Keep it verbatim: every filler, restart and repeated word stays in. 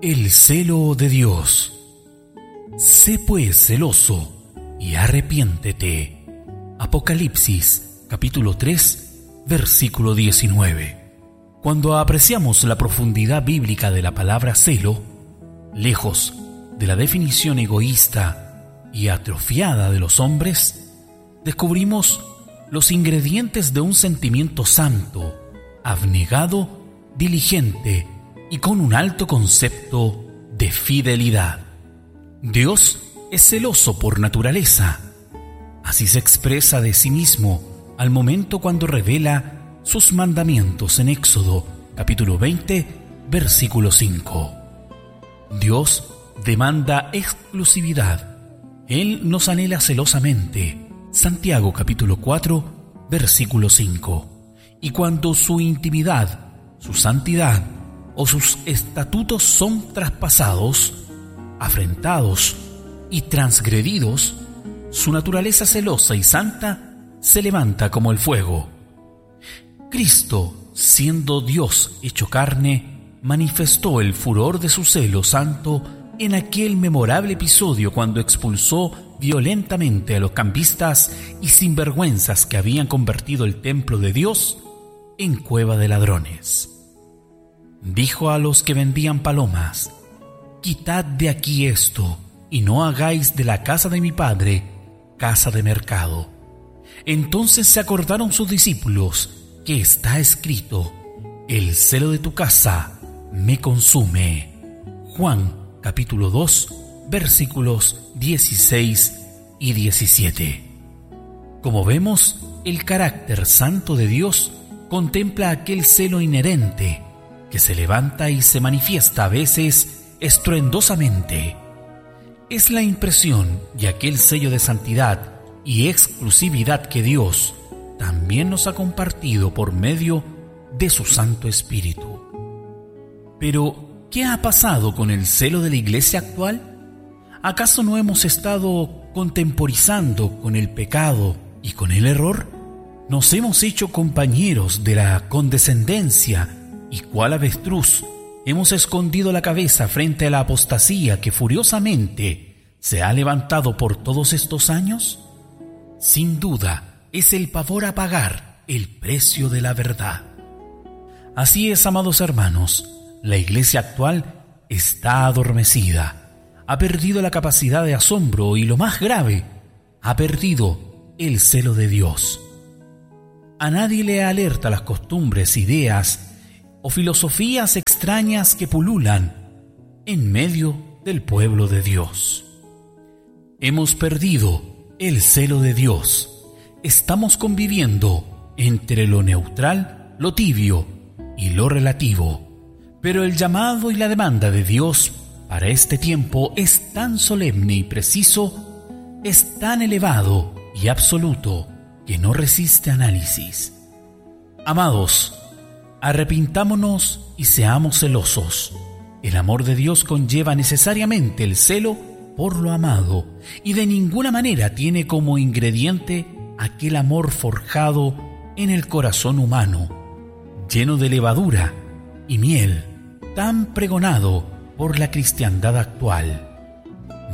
El celo de Dios. Sé pues celoso y arrepiéntete. Apocalipsis capítulo tres, versículo diecinueve. Cuando apreciamos la profundidad bíblica de la palabra celo, lejos de la definición egoísta y atrofiada de los hombres, descubrimos los ingredientes de un sentimiento santo, abnegado, diligente y con un alto concepto de fidelidad. Dios es celoso por naturaleza. Así se expresa de sí mismo al momento cuando revela sus mandamientos en Éxodo capítulo veinte, versículo cinco. Dios demanda exclusividad. Él nos anhela celosamente. Santiago capítulo cuatro, versículo cinco. Y cuando su intimidad, su santidad o sus estatutos son traspasados, afrentados y transgredidos, su naturaleza celosa y santa se levanta como el fuego. Cristo, siendo Dios hecho carne, manifestó el furor de su celo santo en aquel memorable episodio cuando expulsó violentamente a los cambistas y sinvergüenzas que habían convertido el templo de Dios en cueva de ladrones. Dijo a los que vendían palomas: «Quitad de aquí esto, y no hagáis de la casa de mi padre casa de mercado». Entonces se acordaron sus discípulos que está escrito: «El celo de tu casa me consume». Juan capítulo dos, versículos dieciséis y diecisiete. Como vemos, el carácter santo de Dios contempla aquel celo inherente que se levanta y se manifiesta a veces estruendosamente. Es la impresión y aquel sello de santidad y exclusividad que Dios también nos ha compartido por medio de su Santo Espíritu. Pero, ¿qué ha pasado con el celo de la iglesia actual? ¿Acaso no hemos estado contemporizando con el pecado y con el error? ¿Nos hemos hecho compañeros de la condescendencia y cual avestruz hemos escondido la cabeza frente a la apostasía que furiosamente se ha levantado por todos estos años? Sin duda, es el pavor a pagar el precio de la verdad. Así es, amados hermanos, la iglesia actual está adormecida, ha perdido la capacidad de asombro y, lo más grave, ha perdido el celo de Dios. A nadie le alerta las costumbres, ideas o filosofías extrañas que pululan en medio del pueblo de Dios. Hemos perdido el celo de Dios. Estamos conviviendo entre lo neutral, lo tibio y lo relativo. Pero el llamado y la demanda de Dios para este tiempo es tan solemne y preciso, es tan elevado y absoluto que no resiste análisis. Amados, arrepintámonos y seamos celosos. El amor de Dios conlleva necesariamente el celo por lo amado y de ninguna manera tiene como ingrediente aquel amor forjado en el corazón humano, lleno de levadura y miel, tan pregonado por la cristiandad actual.